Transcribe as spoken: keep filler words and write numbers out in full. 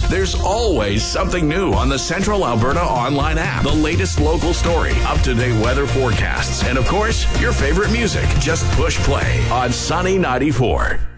There's always something new on the Central Alberta Online app. The latest local story, up-to-date weather forecasts, and of course, your favorite music. Just push play on Sunny ninety-four.